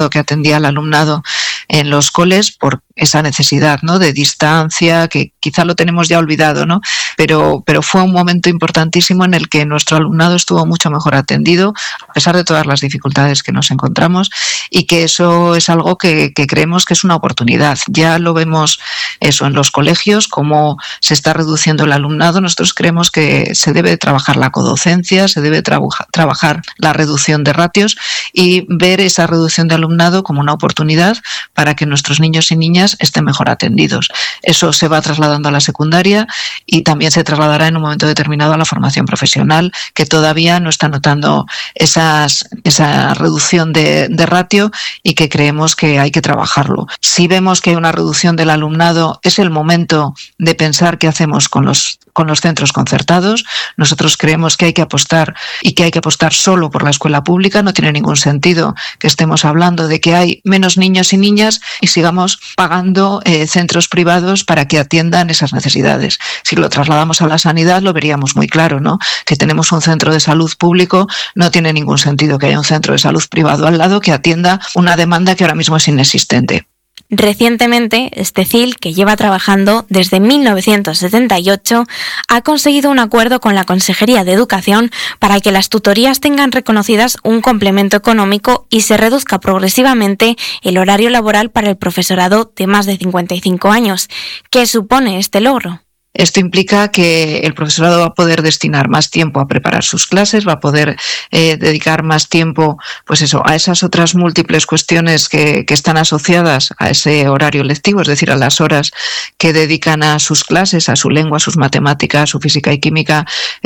profesorado que atendía al alumnado en los coles por esa necesidad, ¿no?, de distancia, que quizá lo tenemos ya olvidado, ¿no? Pero fue un momento importantísimo en el que nuestro alumnado estuvo mucho mejor atendido, a pesar de todas las dificultades que nos encontramos, y que eso es algo que creemos que es una oportunidad. Ya lo vemos eso en los colegios, cómo se está reduciendo el alumnado. Nosotros creemos que se debe trabajar la codocencia, se debe trabajar la reducción de ratios y ver esa reducción de alumnado como una oportunidad para que nuestros niños y niñas estén mejor atendidos. Eso se va trasladando a la secundaria y también se trasladará en un momento determinado a la formación profesional, que todavía no está notando esa reducción de ratio y que creemos que hay que trabajarlo. Si vemos que hay una reducción del alumnado, es el momento de pensar qué hacemos con los centros concertados. Nosotros creemos que hay que apostar y que hay que apostar solo por la escuela pública. No tiene ningún sentido que estemos hablando de que hay menos niños y niñas y sigamos pagando centros privados para que atiendan esas necesidades. Si lo trasladamos a la sanidad, lo veríamos muy claro, ¿no? Que tenemos un centro de salud público, no tiene ningún sentido que haya un centro de salud privado al lado que atienda una demanda que ahora mismo es inexistente. Recientemente, Estecil, que lleva trabajando desde 1978, ha conseguido un acuerdo con la Consejería de Educación para que las tutorías tengan reconocidas un complemento económico y se reduzca progresivamente el horario laboral para el profesorado de más de 55 años. ¿Qué supone este logro? Esto implica que el profesorado va a poder destinar más tiempo a preparar sus clases, va a poder dedicar más tiempo, pues eso, a esas otras múltiples cuestiones que están asociadas a ese horario lectivo, es decir, a las horas que dedican a sus clases, a su lengua, a sus matemáticas, a su física y química,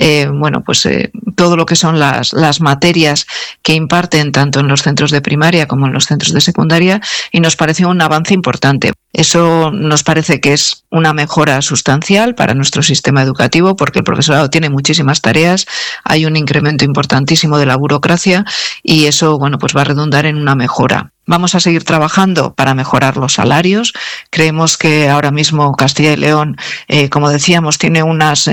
todo lo que son las materias que imparten tanto en los centros de primaria como en los centros de secundaria, y nos parece un avance importante. Eso nos parece que es una mejora sustancial para nuestro sistema educativo, porque el profesorado tiene muchísimas tareas, hay un incremento importantísimo de la burocracia y eso, pues va a redundar en una mejora. Vamos a seguir trabajando para mejorar los salarios. Creemos que ahora mismo Castilla y León, como decíamos, tiene unas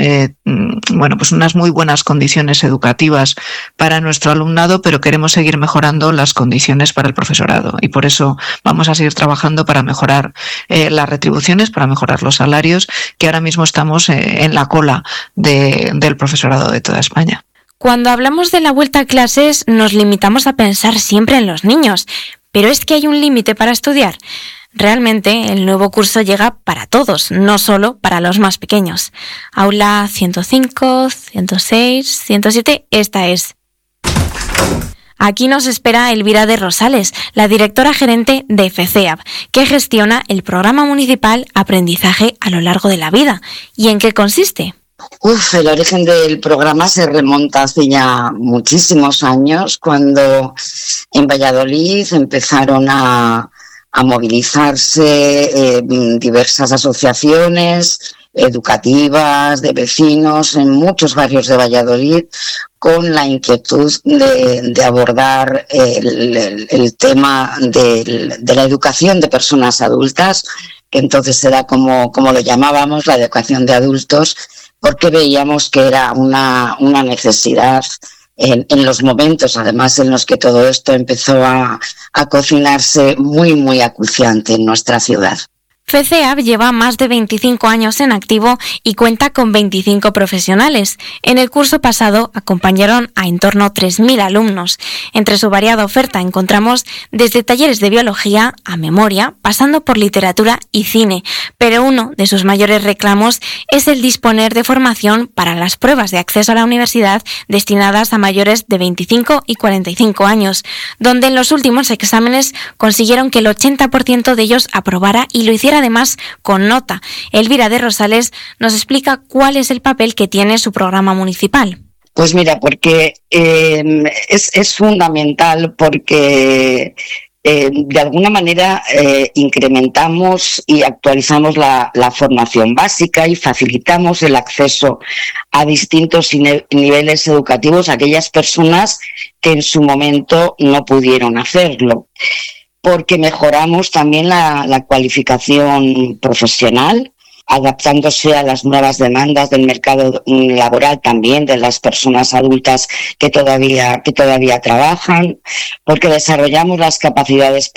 muy buenas condiciones educativas para nuestro alumnado, pero queremos seguir mejorando las condiciones para el profesorado y por eso vamos a seguir trabajando para mejorar las retribuciones, para mejorar los salarios, que ahora mismo estamos en la cola del profesorado de toda España. Cuando hablamos de la vuelta a clases, nos limitamos a pensar siempre en los niños. Pero es que hay un límite para estudiar. Realmente el nuevo curso llega para todos, no solo para los más pequeños. Aula 105, 106, 107, esta es. Aquí nos espera Elvira de Rosales, la directora gerente de FCEAP, que gestiona el programa municipal Aprendizaje a lo largo de la vida. ¿Y en qué consiste? El origen del programa se remonta hace ya muchísimos años, cuando en Valladolid empezaron a movilizarse diversas asociaciones educativas, de vecinos, en muchos barrios de Valladolid, con la inquietud de abordar el tema de la educación de personas adultas, que entonces era como lo llamábamos, la educación de adultos, porque veíamos que era una necesidad en los momentos, además, en los que todo esto empezó a cocinarse muy, muy acuciante en nuestra ciudad. FCEAP lleva más de 25 años en activo y cuenta con 25 profesionales. En el curso pasado acompañaron a en torno a 3.000 alumnos. Entre su variada oferta encontramos desde talleres de biología a memoria, pasando por literatura y cine. Pero uno de sus mayores reclamos es el disponer de formación para las pruebas de acceso a la universidad destinadas a mayores de 25 y 45 años, donde en los últimos exámenes consiguieron que el 80% de ellos aprobara y lo hiciera además con nota. Elvira de Rosales nos explica cuál es el papel que tiene su programa municipal. Pues mira, porque es fundamental, porque de alguna manera incrementamos y actualizamos la formación básica y facilitamos el acceso a distintos niveles educativos a aquellas personas que en su momento no pudieron hacerlo. Porque mejoramos también la cualificación profesional, adaptándose a las nuevas demandas del mercado laboral, también de las personas adultas que todavía trabajan, porque desarrollamos las capacidades